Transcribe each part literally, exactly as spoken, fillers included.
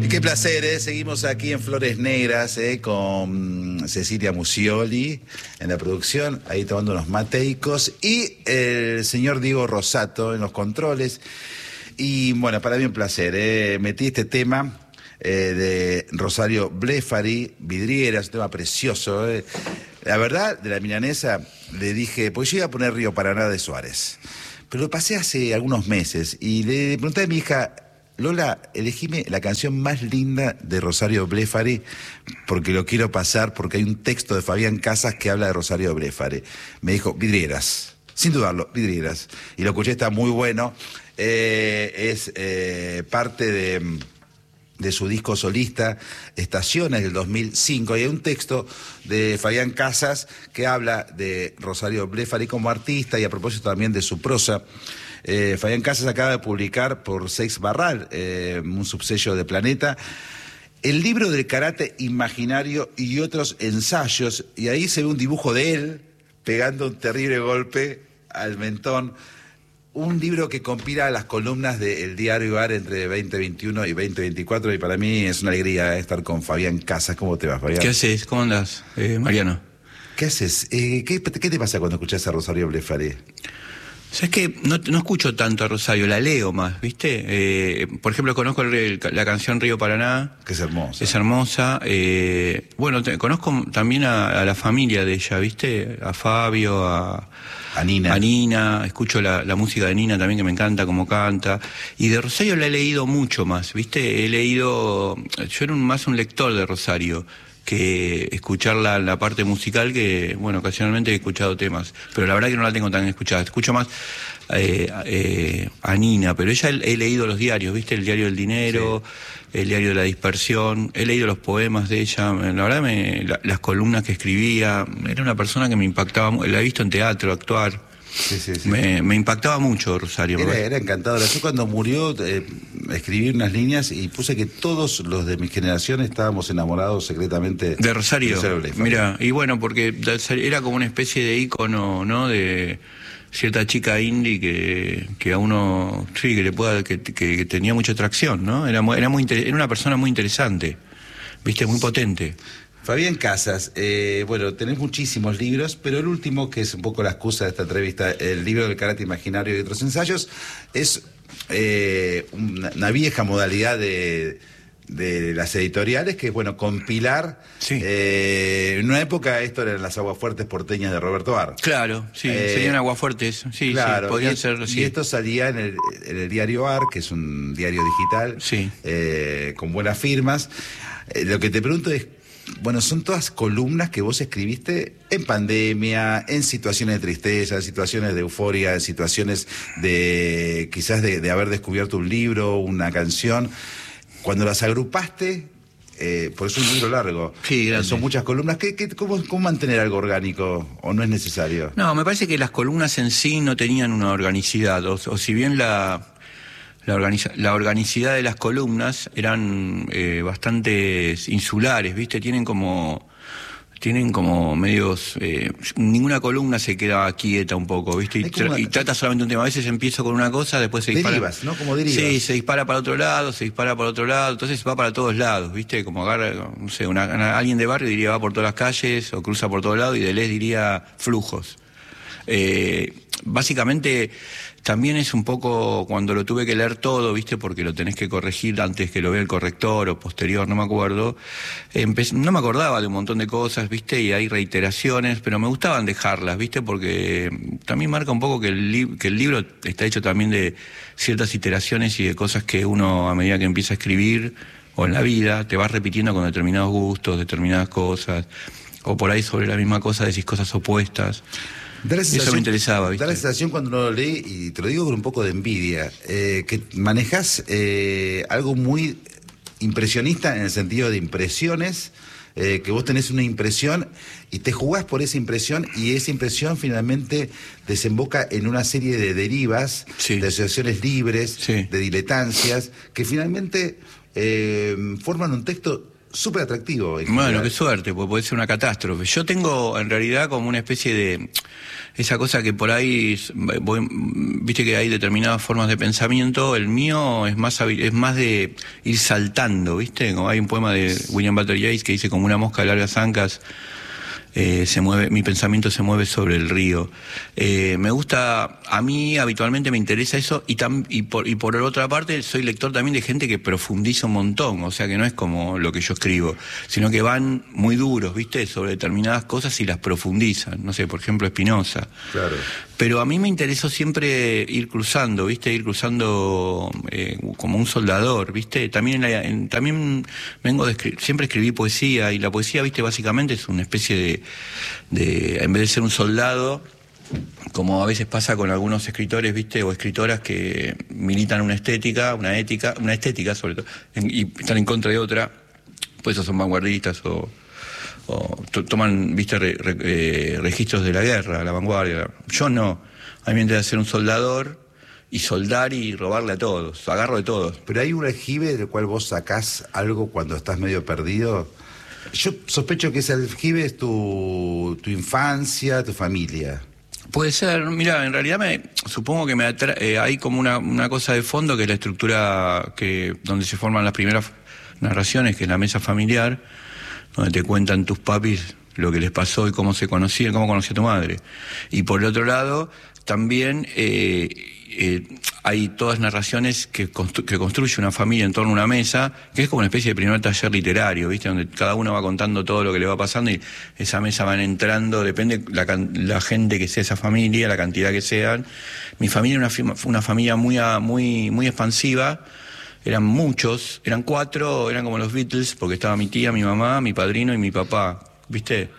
Qué placer, ¿eh? Seguimos aquí en Flores Negras, ¿eh? Con Cecilia Musioli en la producción, ahí tomando unos mateicos, y el señor Diego Rosato en los controles. Y bueno, para mí un placer, ¿eh? Metí este tema eh, de Rosario Blefari, Vidrieras, un tema precioso, ¿eh? La verdad, de la milanesa, le dije, pues yo iba a poner Río Paraná de Suárez, pero lo pasé hace algunos meses y le pregunté a mi hija, Lola, elegime la canción más linda de Rosario Blefari porque lo quiero pasar, porque hay un texto de Fabián Casas que habla de Rosario Blefari. Me dijo, Vidrieras, sin dudarlo, Vidrieras. Y lo escuché, está muy bueno. Eh, es eh, parte de, de su disco solista, Estaciones, del dos mil cinco. Y hay un texto de Fabián Casas que habla de Rosario Blefari como artista y a propósito también de su prosa. Eh, Fabián Casas acaba de publicar por Seix Barral, eh, un subsello de Planeta, el libro del karate imaginario y otros ensayos, y ahí se ve un dibujo de él pegando un terrible golpe al mentón. Un libro que compila las columnas del diario AR entre veinte veintiuno y veinte veinticuatro, y para mí es una alegría estar con Fabián Casas. ¿Cómo te va, Fabián? ¿Qué haces? ¿Cómo andas, eh, Mariano? ¿Qué haces? Eh, ¿qué, ¿Qué te pasa cuando escuchas a Rosario Blefari? ¿Sabes qué? No, no escucho tanto a Rosario, la leo más, ¿viste? Eh, por ejemplo, conozco el, el, la canción Río Paraná. Que es hermosa. Es hermosa. Eh, bueno, te, conozco también a, a la familia de ella, ¿viste? A Fabio, a... A Nina. A Nina, escucho la, la música de Nina también, que me encanta cómo canta. Y de Rosario la he leído mucho más, ¿viste? He leído... Yo era un, más un lector de Rosario que escuchar la, la parte musical, que, bueno, ocasionalmente he escuchado temas, pero la verdad que no la tengo tan escuchada. Escucho más eh, eh, a Nina, pero ella he, he leído los diarios, ¿viste? El diario del dinero, sí. El diario de la dispersión, he leído los poemas de ella, la verdad, me, la, las columnas que escribía, era una persona que me impactaba, la he visto en teatro, actuar. Sí, sí, sí. Me, me impactaba mucho Rosario. Era, era encantadora. Yo cuando murió eh, escribí unas líneas y puse que todos los de mi generación estábamos enamorados secretamente de Rosario. De Rosario. Mira, y bueno, porque era como una especie de ícono, ¿no? De cierta chica indie que, que a uno, sí, que le pueda, que, que, que tenía mucha atracción, ¿no? Era, era, muy, era una persona muy interesante, ¿viste? Muy potente. Fabián Casas, eh, bueno, tenés muchísimos libros, pero el último, que es un poco la excusa de esta entrevista, el libro del karate imaginario y otros ensayos, es eh, una, una vieja modalidad de, de las editoriales, que es, bueno, compilar. Sí. Eh, en una época esto eran las aguafuertes porteñas de Roberto Ar. Claro, sí, eh, serían aguafuertes, sí, claro, sí, podrían y, ser, sí. Y esto salía en el, en el diario Ar, que es un diario digital, sí. eh, con buenas firmas. Eh, lo que te pregunto es, bueno, son todas columnas que vos escribiste en pandemia, en situaciones de tristeza, en situaciones de euforia, en situaciones de quizás de, de haber descubierto un libro, una canción. Cuando las agrupaste, eh, porque es un libro largo, sí, eh, son muchas columnas, ¿qué, qué, cómo, ¿cómo mantener algo orgánico o no es necesario? No, me parece que las columnas en sí no tenían una organicidad, o, o si bien la... La, organiza, la organicidad de las columnas eran eh, bastante insulares, ¿viste? Tienen como tienen como medios... Eh, ninguna columna se queda quieta un poco, ¿viste? Y, tra una... y trata solamente un tema. A veces empiezo con una cosa, después se dispara... Derivas, ¿no? Como derivas. Sí, se dispara para otro lado, se dispara para otro lado, entonces va para todos lados, ¿viste? Como agarra, no sé, una, una, alguien de barrio diría va por todas las calles, o cruza por todos lados, y Deleuze diría flujos. Eh, básicamente... También es un poco cuando lo tuve que leer todo, ¿viste? Porque lo tenés que corregir antes que lo vea el corrector o posterior, no me acuerdo. Empe- no me acordaba de un montón de cosas, ¿viste? Y hay reiteraciones, pero me gustaban dejarlas, ¿viste? Porque también marca un poco que el, li- que el libro está hecho también de ciertas iteraciones y de cosas que uno, a medida que empieza a escribir, o en la vida, te vas repitiendo con determinados gustos, determinadas cosas, o por ahí sobre la misma cosa decís cosas opuestas. Eso me interesaba, ¿viste? Da la sensación cuando uno lo lee, y te lo digo con un poco de envidia, eh, que manejas eh, algo muy impresionista en el sentido de impresiones, eh, que vos tenés una impresión y te jugás por esa impresión, y esa impresión finalmente desemboca en una serie de derivas, sí. de asociaciones libres, sí. de diletancias, que finalmente eh, forman un texto súper atractivo. Bueno, qué suerte, porque puede ser una catástrofe. Yo tengo en realidad como una especie de... Esa cosa que por ahí, voy, viste que hay determinadas formas de pensamiento, el mío es más es más de ir saltando, viste, como hay un poema de William Butler Yeats que dice: como una mosca de largas ancas, eh, se mueve, mi pensamiento se mueve sobre el río. Eh, me gusta, a mí habitualmente me interesa eso, y, tam, y, por, y por otra parte soy lector también de gente que profundiza un montón, o sea que no es como lo que yo escribo, sino que van muy duros, viste, sobre determinadas cosas y las profundizan, no sé, por ejemplo Spinoza. Claro. Pero a mí me interesó siempre ir cruzando, viste, ir cruzando eh, como un soldador, viste, también, en la, en, también vengo de escri- siempre escribí poesía, y la poesía, viste, básicamente es una especie de, de, en vez de ser un soldado, como a veces pasa con algunos escritores, viste, o escritoras que militan una estética, una ética, una estética sobre todo, en, y están en contra de otra, pues esos son vanguardistas o, o to, toman, viste, re, re, eh, registros de la guerra, la vanguardia. Yo no, a mí me interesa ser un soldador y soldar y robarle a todos, agarro de todos. Pero hay un aljibe del cual vos sacás algo cuando estás medio perdido. Yo sospecho que ese aljibe es tu, tu infancia, tu familia. Puede ser, mira, en realidad me supongo que me atra eh, hay como una, una cosa de fondo que es la estructura que donde se forman las primeras narraciones, que es la mesa familiar, donde te cuentan tus papis lo que les pasó y cómo se conocían, cómo conoció a tu madre. Y por el otro lado, también eh, eh, hay todas narraciones que, constru que construye una familia en torno a una mesa, que es como una especie de primer taller literario, ¿viste? Donde cada uno va contando todo lo que le va pasando y esa mesa van entrando, depende la, la gente que sea esa familia, la cantidad que sean. Mi familia era una, una familia muy, muy, muy expansiva. Eran muchos, eran cuatro, eran como los Beatles, porque estaba mi tía, mi mamá, mi padrino y mi papá, ¿viste?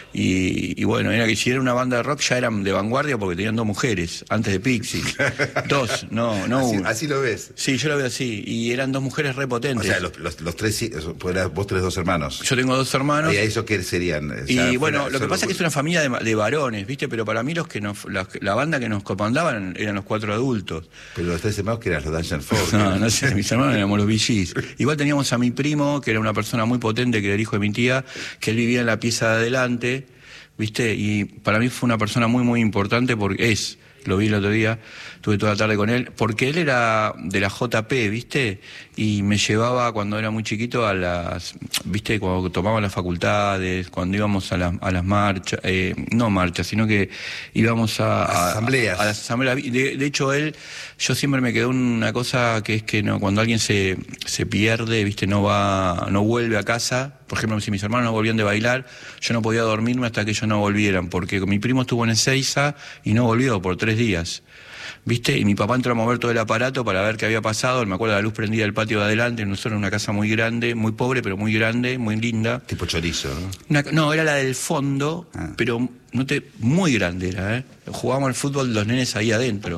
Y, y bueno, era que si era una banda de rock ya eran de vanguardia porque tenían dos mujeres, antes de Pixies. Dos, no, no así, una. Así lo ves. Sí, yo lo veo así, y eran dos mujeres repotentes. O sea, los, los, los tres, vos tenés dos hermanos. Yo tengo dos hermanos. ¿Y a eso qué serían? O sea, y bueno, fuera, lo que pasa es que es una familia de, de varones, ¿viste? Pero para mí los que nos, la, la banda que nos comandaban eran los cuatro adultos. Pero los tres hermanos que eran los Dungeon Folk. No, no sé, mis hermanos éramos los V Gs. Igual teníamos a mi primo, que era una persona muy potente, que era el hijo de mi tía, que él vivía en la pieza de adelante, ¿viste? Y para mí fue una persona muy, muy importante porque es, lo vi el otro día, estuve toda la tarde con él, porque él era de la J P, ¿viste? Y me llevaba cuando era muy chiquito a las, ¿viste? Cuando tomaban las facultades, cuando íbamos a, la, a las marchas, eh, no marchas, sino que íbamos a... a, a asambleas. A, a las asambleas. De, de hecho, él, yo siempre me quedó una cosa que es que no, cuando alguien se, se pierde, ¿viste? No va, no vuelve a casa. Por ejemplo, si mis hermanos no volvían de bailar, yo no podía dormirme hasta que ellos no volvieran, porque mi primo estuvo en Ezeiza y no volvió por tres días. ¿Viste? Y mi papá entró a mover todo el aparato para ver qué había pasado. Me acuerdo de la luz prendida del patio de adelante. Nosotros en una casa muy grande, muy pobre, pero muy grande, muy linda. Tipo chorizo, ¿no? Una, no, era la del fondo, ah. pero no te, muy grande era, ¿eh? Jugábamos al fútbol los nenes ahí adentro.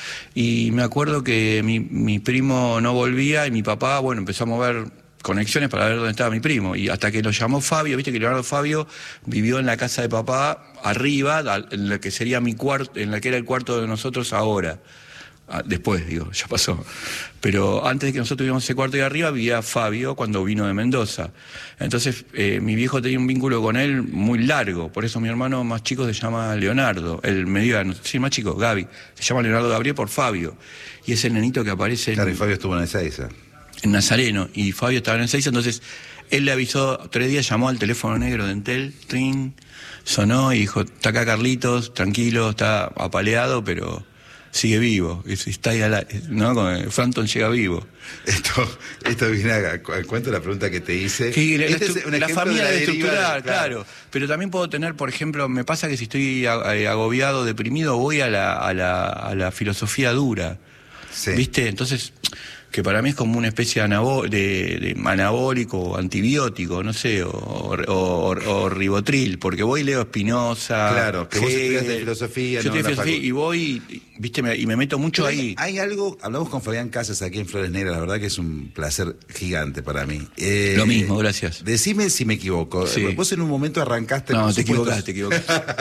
Y me acuerdo que mi, mi primo no volvía y mi papá, bueno, empezó a mover conexiones para ver dónde estaba mi primo, y hasta que lo llamó Fabio, viste que Leonardo Fabio vivió en la casa de papá arriba, en la que sería mi cuarto, en la que era el cuarto de nosotros ahora. Después, digo, ya pasó. Pero antes de que nosotros tuviéramos ese cuarto de arriba, vivía Fabio cuando vino de Mendoza. Entonces, eh, mi viejo tenía un vínculo con él muy largo. Por eso mi hermano más chico se llama Leonardo. El mediano, sí, más chico, Gaby. Se llama Leonardo Gabriel por Fabio. Y es el nenito que aparece en... Claro, y Fabio estuvo en Ezeiza. En Nazareno, y Fabio estaba en Ezeiza, entonces él le avisó, tres días llamó al teléfono negro de Entel, trin, sonó y dijo, está acá Carlitos, tranquilo, está apaleado, pero sigue vivo, está ahí a la, ¿no? Frampton llega vivo. Esto, esto viene a cuento la pregunta que te hice. Sí, la, este es la familia de estructural, claro. claro. Pero también puedo tener, por ejemplo, me pasa que si estoy agobiado, deprimido, voy a la, a la, a la filosofía dura, sí. ¿Viste? Entonces... que para mí es como una especie de, anabó de, de anabólico, antibiótico, no sé, o, o, o, o ribotril, porque voy y leo Spinoza. Claro, que vos estudias de filosofía. Yo no, estudio filosofía y voy, y, viste, me, y me meto mucho hay, ahí. Hay algo, hablamos con Fabián Casas aquí en Flores Negras, la verdad que es un placer gigante para mí. Eh, Lo mismo, gracias. Decime si me equivoco. Sí. Vos en un momento arrancaste... No, te equivocás, te equivocás.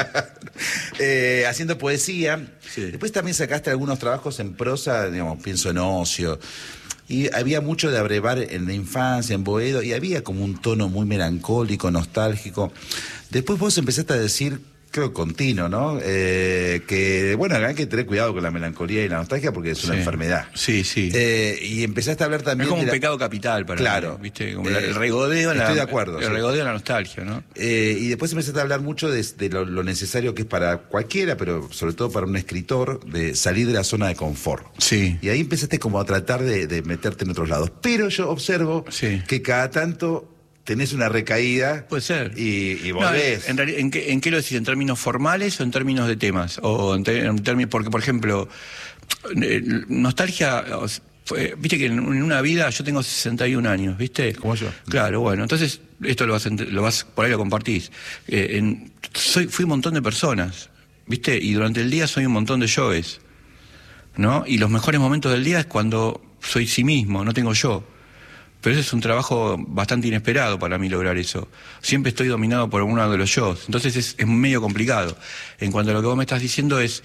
eh, haciendo poesía. Sí. Después también sacaste algunos trabajos en prosa, digamos, pienso en Ocio. Y había mucho de abrevar en la infancia, en Boedo, y había como un tono muy melancólico, nostálgico. Después vos empezaste a decir, creo continuo, ¿no? Eh, que, bueno, hay que tener cuidado con la melancolía y la nostalgia porque es una sí. enfermedad. Sí, sí. Eh, y empezaste a hablar también... Es como de un la... pecado capital para claro. mí, ¿viste? Como Eh, el regodeo... Estoy la, de acuerdo. El sí. regodeo de la nostalgia, ¿no? Eh, y después empezaste a hablar mucho de, de lo, lo necesario que es para cualquiera, pero sobre todo para un escritor, de salir de la zona de confort. Sí. Y ahí empezaste como a tratar de, de meterte en otros lados. Pero yo observo sí. que cada tanto... tenés una recaída. Puede ser. Y, y volvés. No, en, realidad, ¿en, qué, ¿En qué lo decís? ¿En términos formales o en términos de temas? O en, en términos, porque, por ejemplo, eh, nostalgia, fue, viste que en, en una vida yo tengo sesenta y un años, ¿viste? Como yo. Claro, bueno, entonces esto lo vas, lo vas por ahí lo compartís. Eh, en, soy, fui un montón de personas, ¿viste? Y durante el día soy un montón de yoes, ¿no? Y los mejores momentos del día es cuando soy sí mismo, no tengo yo. Pero eso es un trabajo bastante inesperado para mí lograr eso. Siempre estoy dominado por uno de los yo. Entonces es, es medio complicado. En cuanto a lo que vos me estás diciendo es...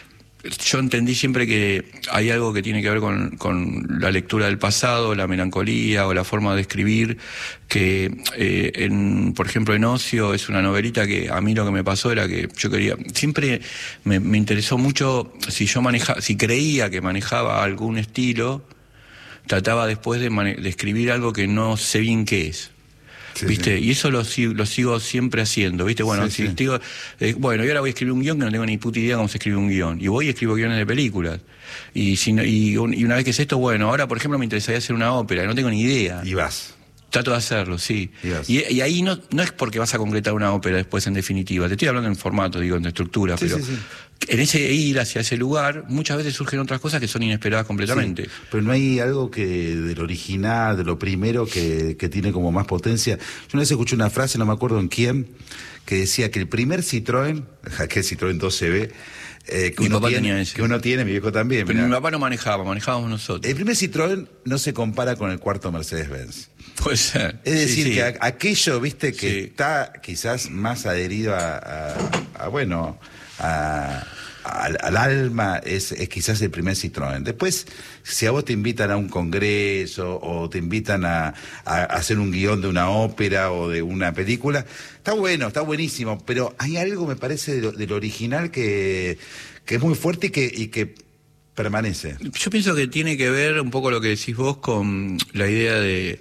Yo entendí siempre que hay algo que tiene que ver con, con la lectura del pasado, la melancolía o la forma de escribir, que, eh, en, por ejemplo, en Ocio es una novelita que a mí lo que me pasó era que yo quería... Siempre me, me interesó mucho si yo manejaba, si creía que manejaba algún estilo... trataba después de, de escribir algo que no sé bien qué es, sí, ¿viste? Sí. Y eso lo, lo sigo siempre haciendo, ¿viste? Bueno, sí, si sí. Digo, eh, bueno, y ahora voy a escribir un guión que no tengo ni puta idea cómo se escribe un guión. Y voy y escribo guiones de películas. Y, si no, y, un, y una vez que es esto, bueno, ahora, por ejemplo, me interesaría hacer una ópera, y no tengo ni idea. Y vas. Trato de hacerlo, sí. Y, y ahí no, no es porque vas a concretar una ópera después, en definitiva. Te estoy hablando en formato, digo, en estructura, sí, pero sí, sí. En ese ir hacia ese lugar, muchas veces surgen otras cosas que son inesperadas completamente. Sí, pero no hay algo que del original, de lo primero, que, que tiene como más potencia. Yo una vez escuché una frase, no me acuerdo en quién, que decía que el primer Citroën, que el Citroën dos C B, Eh, que, mi uno papá tiene, tenía ese. que uno tiene, mi viejo también. Pero mirá. Mi papá no manejaba, manejábamos nosotros. El primer Citroën no se compara con el cuarto Mercedes-Benz. Puede ser. Es decir, sí, sí. que a, aquello, viste, que sí. está quizás más adherido a, a, a bueno, a, a, al alma, es, es quizás el primer Citroën. Después, si a vos te invitan a un congreso o te invitan a, a hacer un guión de una ópera o de una película, está bueno, está buenísimo, pero hay algo, me parece, de lo, de lo original que, que es muy fuerte y que, y que permanece. Yo pienso que tiene que ver un poco lo que decís vos con la idea de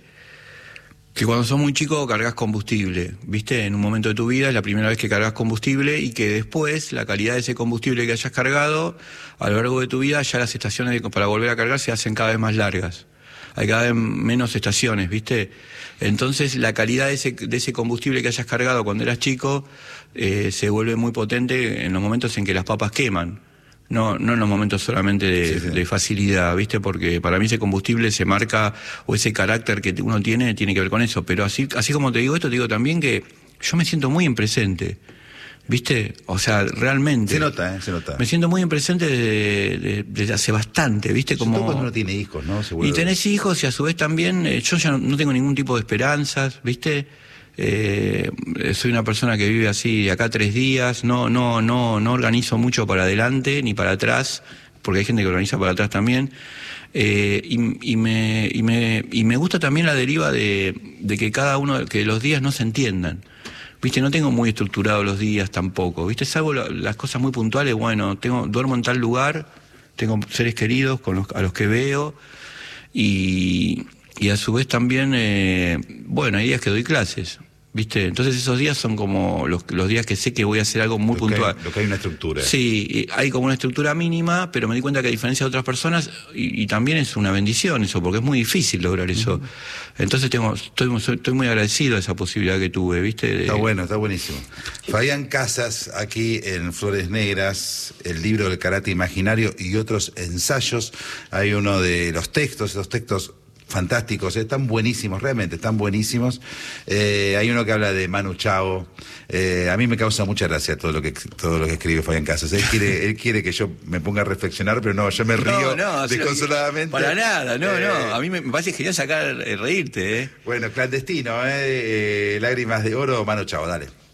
que cuando sos muy chico cargas combustible, ¿viste? En un momento de tu vida es la primera vez que cargas combustible y que después la calidad de ese combustible que hayas cargado a lo largo de tu vida ya las estaciones para volver a cargar se hacen cada vez más largas. Hay cada vez menos estaciones, ¿viste? Entonces la calidad de ese, de ese combustible que hayas cargado cuando eras chico eh, se vuelve muy potente en los momentos en que las papas queman. No, no en los momentos solamente de, sí, sí. de facilidad, ¿viste? Porque para mí ese combustible se marca, o ese carácter que uno tiene, tiene que ver con eso. Pero así, así como te digo esto, te digo también que yo me siento muy en presente, ¿viste? O sea, realmente. Se nota, ¿eh? Se nota. Me siento muy en presente desde, desde, desde hace bastante, ¿viste? Como... Sobre todo cuando uno tiene hijos, ¿no? Seguro. Y tenés hijos y a su vez también, eh, yo ya no, no tengo ningún tipo de esperanzas, ¿viste? Eh, soy una persona que vive así de acá tres días, no, no, no, no organizo mucho para adelante ni para atrás, porque hay gente que organiza para atrás también, eh, y, y, me, y, me, y me gusta también la deriva de, de que cada uno, que los días no se entiendan. Viste, no tengo muy estructurados los días tampoco, viste, salvo la, las cosas muy puntuales, bueno, tengo, duermo en tal lugar, tengo seres queridos con los, a los que veo, y, y a su vez también, eh, bueno, hay días que doy clases, ¿viste? Entonces esos días son como los, los días que sé que voy a hacer algo muy lo puntual. Que hay, lo que hay una estructura. Sí, hay como una estructura mínima, pero me di cuenta que a diferencia de otras personas, y, y también es una bendición eso, porque es muy difícil lograr eso. Uh-huh. Entonces tengo, estoy, estoy muy agradecido a esa posibilidad que tuve, ¿viste? De... Está bueno, está buenísimo. Fabián Casas, aquí en Flores Negras, el libro del karate imaginario y otros ensayos. Hay uno de los textos, esos textos fantásticos, están buenísimos, realmente están buenísimos. Eh, hay uno que habla de Manu Chao. Eh, a mí me causa mucha gracia todo lo que todo lo que escribe Fabián Casas. Él quiere, él quiere que yo me ponga a reflexionar, pero no, yo me río no, no, desconsoladamente. Para nada, no, eh, no. A mí me, me parece genial sacar, eh, reírte, ¿eh? Bueno, clandestino, ¿eh? eh Lágrimas de oro, Manu Chao, dale.